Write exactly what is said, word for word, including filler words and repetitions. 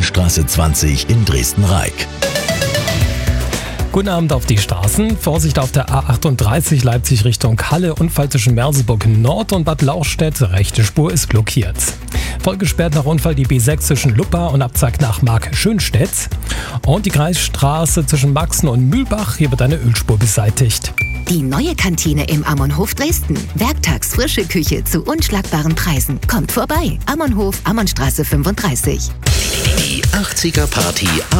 Ammerstraße zwanzig in Dresden-Reik. Guten Abend auf die Straßen. Vorsicht auf der A achtunddreißig Leipzig Richtung Halle. Unfall zwischen Merseburg Nord und Bad Lauchstädt. Rechte Spur ist blockiert. Voll gesperrt nach Unfall die B sechs zwischen Luppa und Abzweig nach Mark-Schönstedt. Und die Kreisstraße zwischen Maxen und Mühlbach. Hier wird eine Ölspur beseitigt. Die neue Kantine im Ammernhof Dresden. Werktags frische Küche zu unschlagbaren Preisen. Kommt vorbei. Ammernhof, Ammernstraße fünfunddreißig. Die achtziger Party